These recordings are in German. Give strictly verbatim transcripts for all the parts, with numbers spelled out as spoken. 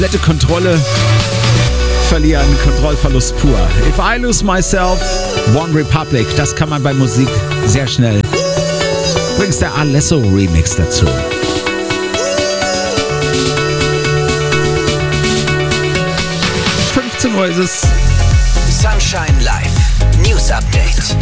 komplette Kontrolle verlieren, Kontrollverlust pur. If I Lose Myself, One Republic, das kann man bei Musik sehr schnell. Übrigens der Alesso Remix dazu. fünfzehn Uhr ist es. Sunshine Live, News Update.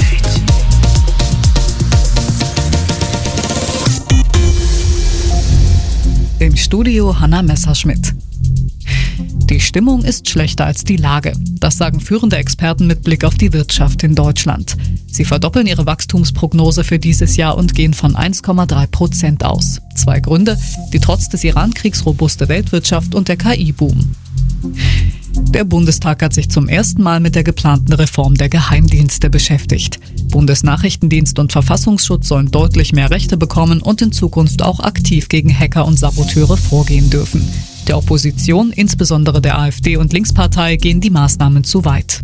Im Studio Hanna Messerschmidt. Die Stimmung ist schlechter als die Lage. Das sagen führende Experten mit Blick auf die Wirtschaft in Deutschland. Sie verdoppeln ihre Wachstumsprognose für dieses Jahr und gehen von eins Komma drei Prozent aus. Zwei Gründe: die trotz des Iran-Kriegs robuste Weltwirtschaft und der K I-Boom. Der Bundestag hat sich zum ersten Mal mit der geplanten Reform der Geheimdienste beschäftigt. Bundesnachrichtendienst und Verfassungsschutz sollen deutlich mehr Rechte bekommen und in Zukunft auch aktiv gegen Hacker und Saboteure vorgehen dürfen. Der Opposition, insbesondere der AfD und Linkspartei, gehen die Maßnahmen zu weit.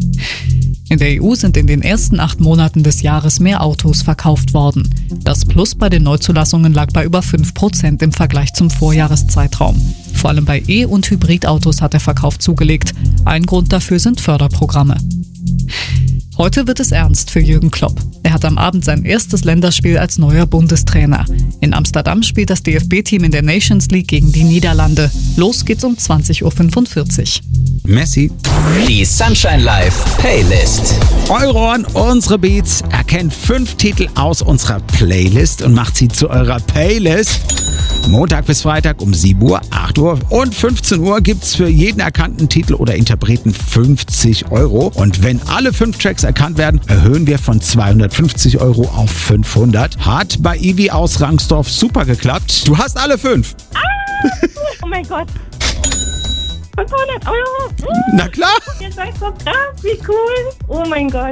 In der E U sind in den ersten acht Monaten des Jahres mehr Autos verkauft worden. Das Plus bei den Neuzulassungen lag bei über fünf Prozent im Vergleich zum Vorjahreszeitraum. Vor allem bei E- und Hybridautos hat der Verkauf zugelegt. Ein Grund dafür sind Förderprogramme. Heute wird es ernst für Jürgen Klopp. Er hat am Abend sein erstes Länderspiel als neuer Bundestrainer. In Amsterdam spielt das D F B-Team in der Nations League gegen die Niederlande. Los geht's um zwanzig Uhr fünfundvierzig. Messi. Die Sunshine Live Playlist. Eure Ohren, unsere Beats. Erkennt fünf Titel aus unserer Playlist und macht sie zu eurer Playlist. Montag bis Freitag um sieben Uhr, acht Uhr und fünfzehn Uhr gibt's für jeden erkannten Titel oder Interpreten fünfzig Euro. Und wenn alle fünf Tracks erkannt werden, erhöhen wir von zweihundertfünfzig Euro auf fünfhundert. Hat bei Ivi aus Rangsdorf super geklappt. Du hast alle fünf. Ah, oh mein Gott. fünfhundert Euro. Na klar. Ihr seid so krass, wie cool. Oh mein Gott.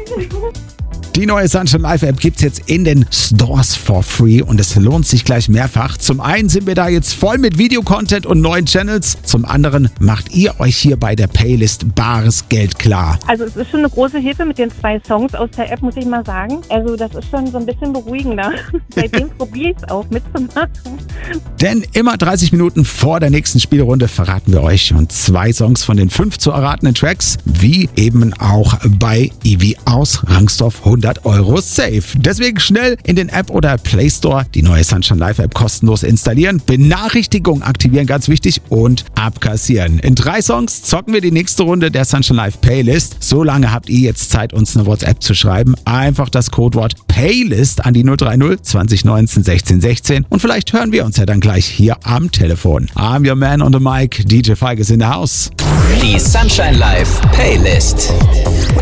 Die neue Sunshine Live App gibt's jetzt in den Stores for free und es lohnt sich gleich mehrfach. Zum einen sind wir da jetzt voll mit Videocontent und neuen Channels. Zum anderen macht ihr euch hier bei der Playlist bares Geld klar. Also es ist schon eine große Hilfe mit den zwei Songs aus der App, muss ich mal sagen. Also das ist schon so ein bisschen beruhigender. Seitdem probiere ich es auch mitzumachen. Denn immer dreißig Minuten vor der nächsten Spielrunde verraten wir euch schon zwei Songs von den fünf zu erratenden Tracks, wie eben auch bei Ivi aus Rangsdorf hundert Euro safe. Deswegen schnell in den App oder Play Store die neue Sunshine Live App kostenlos installieren, Benachrichtigung aktivieren, ganz wichtig, und abkassieren. In drei Songs zocken wir die nächste Runde der Sunshine Live Playlist. So lange habt ihr jetzt Zeit, uns eine WhatsApp zu schreiben. Einfach das Codewort Playlist an die null drei null zwanzig neunzehn sechzehn sechzehn und vielleicht hören wir uns ja dann gleich hier am Telefon. I'm your man on the mic, D J Feige is in the house. Die Sunshine Live Playlist.